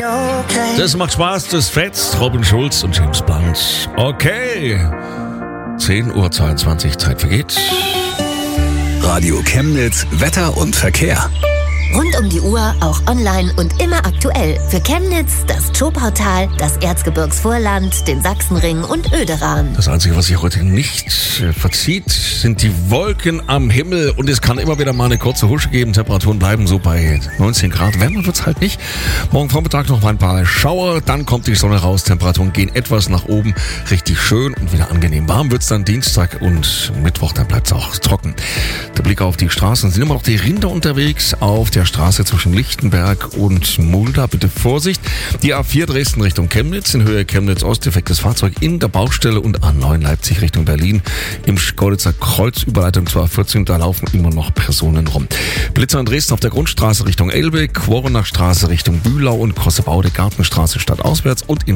Das macht Spaß, das fetzt. Robin Schulz und James Blunt. Okay. 10:22 Uhr, Zeit vergeht. Radio Chemnitz, Wetter und Verkehr. Rund um die Uhr, auch online und immer aktuell. Für Chemnitz, das Zschopautal, das Erzgebirgsvorland, den Sachsenring und Oederan. Das Einzige, was sich heute nicht verzieht, sind die Wolken am Himmel. Und es kann immer wieder mal eine kurze Husche geben. Temperaturen bleiben so bei 19 Grad. Wärmer wird's halt nicht. Morgen Vormittag noch mal ein paar Schauer. Dann kommt die Sonne raus. Temperaturen gehen etwas nach oben. Richtig schön und wieder angenehm warm wird's dann Dienstag und Mittwoch. Dann bleibt's auch trocken. Der Blick auf die Straßen. Sind immer noch die Rinder unterwegs auf der Straße zwischen Lichtenberg und Mulda. Bitte Vorsicht. Die A4 Dresden Richtung Chemnitz, in Höhe Chemnitz-Ost, defektes Fahrzeug in der Baustelle, und A9 Leipzig Richtung Berlin im Schkeuditzer Kreuz, Überleitung zur A14, da laufen immer noch Personen rum. Blitzer in Dresden auf der Grundstraße Richtung Elbe, Quorenach Straße Richtung Bühlau und Kossebaude Gartenstraße stadtauswärts und in